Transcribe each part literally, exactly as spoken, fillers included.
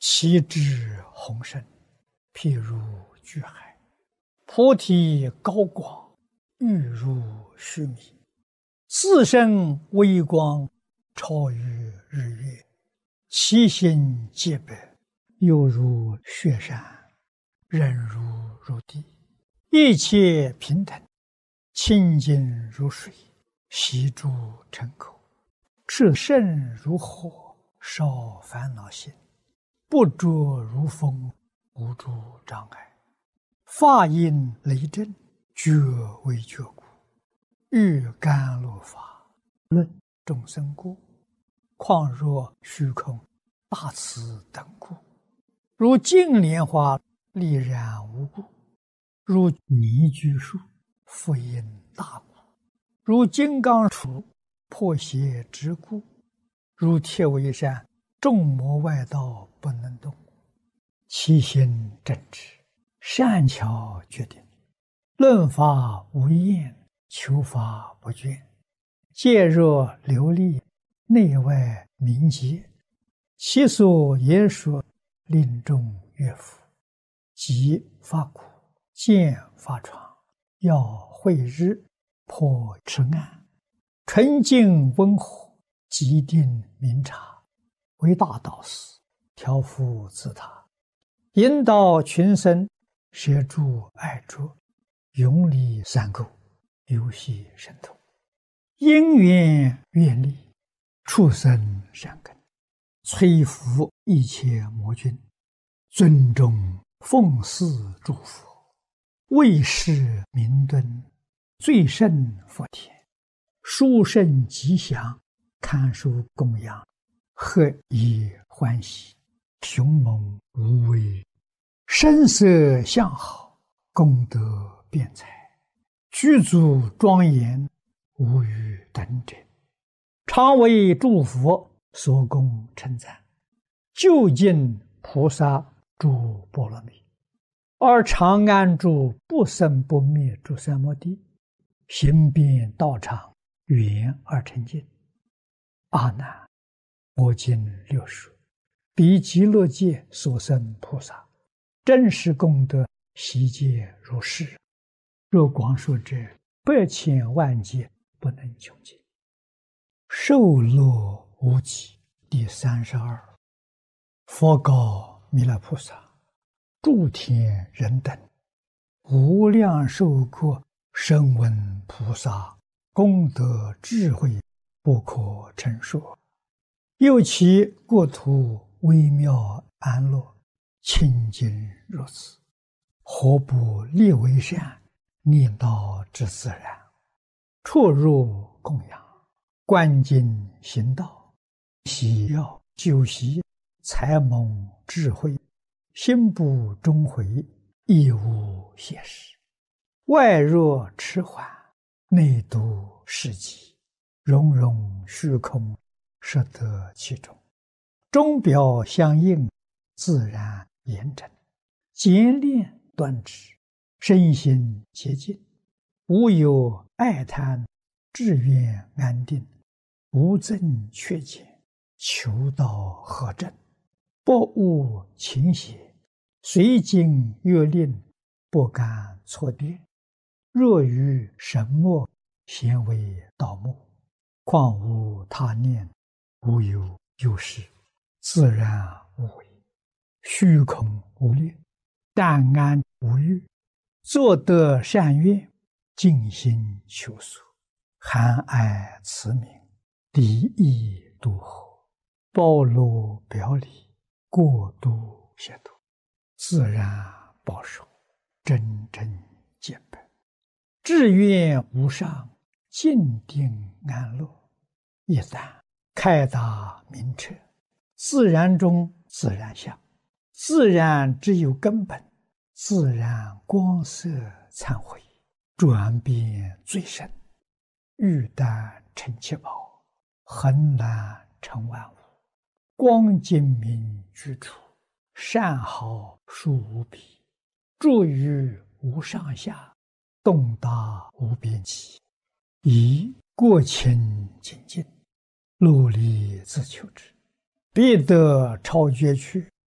其志宏深，譬如巨海；菩提高广，欲如须弥。自身微光，超于日月；其心洁白，犹如雪山，忍辱如地。一切平等，清净如水，悉诸尘口。炽盛如火，烧烦恼心。不着如风，无诸障碍。法音雷震，觉为觉故。欲甘露法，论众生故。况若虚空，大慈等故。如净莲花，丽然无故。如泥居树，复因大故。如金刚杵，破邪之故。如铁围山，众魔外道不能动。其心正直，善巧决定。论法无厌，求法不倦。戒若流利，内外明洁。其所言说，令众悦服。即发苦，见发疮，要慧日，破痴暗。纯净温和，极定明察。为大导师，调伏自他，引导群生，摄诸爱着，永离三垢，游戏神通。因缘愿力，畜生善根，摧伏一切魔君。尊重奉祀诸佛，为世明敦，最胜佛田。殊胜吉祥，堪受供养。何以欢喜，雄猛无畏。声色相好，功德辩才。具足庄严，无与等者。常为诸佛所供称赞，究竟菩萨诸波罗蜜，而常安住不生不灭诸三摩地，行遍道场，圆而成净。阿难，我今六说，彼极乐界所生菩萨，真实功德悉皆如是。若广说者，百千万劫不能穷尽。受乐无极第三十二。佛告弥勒菩萨：诸天人等，无量寿国声闻菩萨功德智慧，不可称说。又其国土微妙安乐，清净如此，何不立为善，念道之自然？出入供养，观经行道，喜要修习，才蒙智慧，心不终回，亦无邪事。外若迟缓，内度世极，融融虚空，摄得其中。钟表相应，自然严整。简练端直，身心洁净。无有爱贪，志愿安定。无增缺减，求道合正。不误情邪，随经阅令，不敢错跌。若于神墨，咸为盗墓。况无他念，无有有事，自然无为。虚空无虑，淡安无欲。作得善愿，尽心求索。含爱慈悯，敌意度合。包罗表里，过度协度。自然保守，真正见本。志愿无上，静定安乐。一旦开达明彻，自然中自然相。自然只有根本，自然光色忏悔，转变最深。玉丹成七宝，恒然成万物。光精明居处，善好殊无比。住于无上下，洞达无边际。以过清精进，努力自求之，必得超绝去。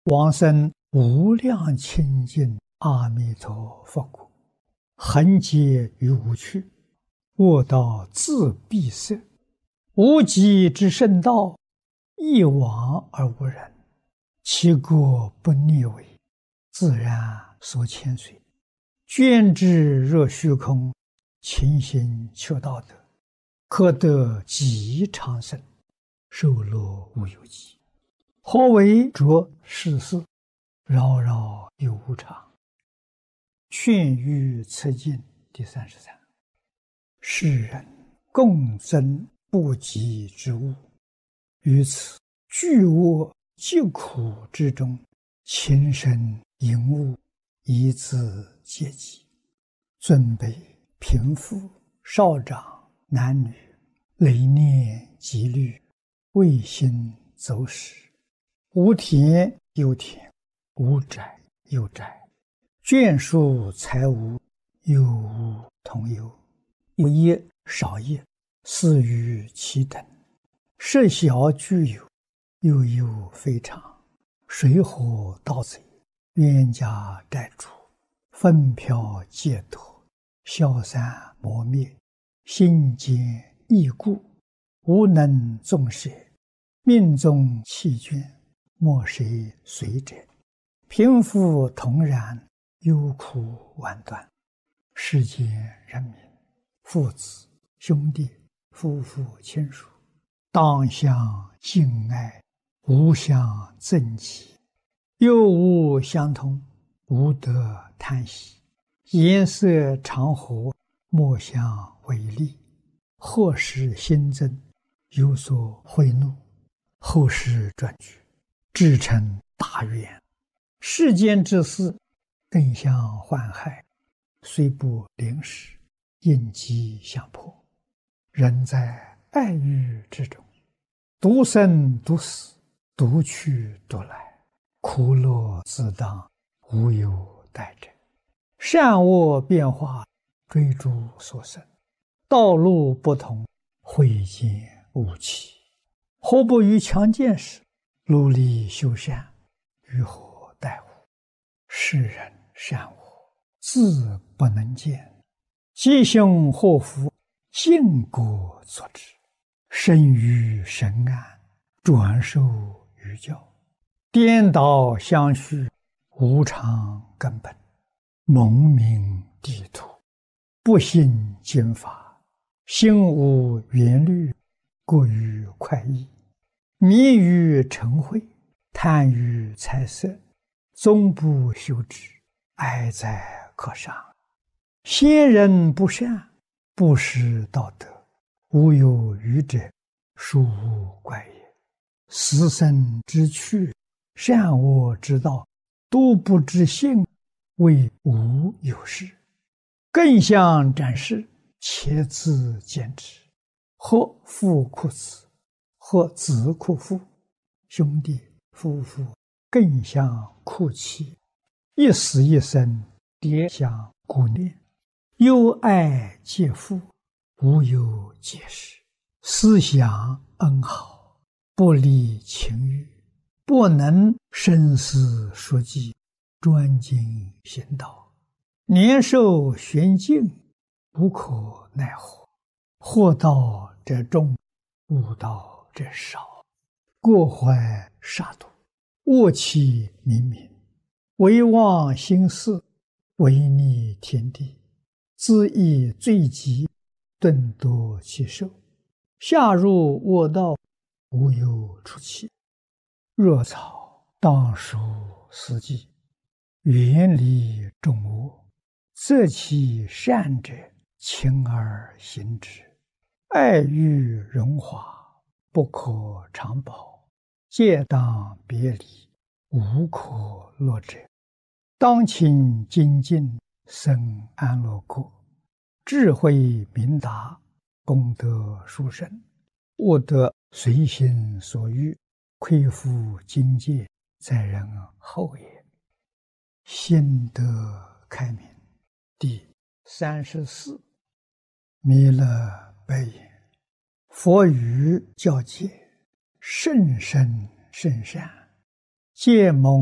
往生无量清净阿弥陀佛国，恒劫于无趣，卧道自闭塞，无极之圣道，一往而无人，其国不逆违，自然所牵随。捐之若虚空，勤行求道德，可得极长生，寿乐无有极。何为着世事，扰扰有无常。劝喻此经第三十三。世人共争不及之物，于此巨恶疾苦之中，情深淫恶，以自戒己。尊卑贫富少长男女，累念积虑，未心走失。无田有田，无宅有宅，眷属财物，有无同有。有业少业，似于其等。设小具有，有有非常。水火盗贼，冤家债主，风飘劫夺，消散磨灭，心坚易故，无能纵舍，命中弃眷，莫谁随者。贫富同然，忧苦万端。世间人民，父子兄弟夫妇亲属，当相敬爱，无相憎忌，又无相同，无得贪喜。颜色常和，莫相违逆。或使心增，有所悔怒，后世转举，至成大愿。世间之事，更相患害，虽不临时，应机相迫。人在爱欲之中，独生独死，独去独来，苦乐自当，无有待者。善恶变化，追逐所生，道路不同，慧见无期。何不于强健时，努力修善，于何待乎？世人善恶，自不能见，吉凶祸福，尽果作之。生于神安，转受于教，颠倒相续，无常根本。蒙明地土，不信经法，心无缘虑，过于快意，迷于嗔恚，贪于财色，终不修之，哀哉可伤。先人不善，不识道德，无有愚者，殊无怪也。死生之趣，善恶之道，都不知性，为无有事。更相展示，且自见之。或父哭子，或子哭父，兄弟夫妇更相哭泣，一死一生，迭相顾念。忧爱皆父，无有解释。思想恩好，不离情欲，不能深思熟记，专精行道。年寿玄静，无可奈何。祸道者众，悟道者少。过怀杀戮，恶气冥冥，唯忘心事，违逆天地，自缢罪极，顿夺其寿。下入恶道，无有出期。若草当属四季，远离众恶，择其善者，勤而行之。爱欲荣华，不可长保，戒当别离，无可乐者。当勤精进，生安乐国。智慧明达，功德殊胜，悟得随心所欲，亏负境界，在人后也。心得开明。第三十四。弥勒白言：佛语教戒，甚深甚善，戒蒙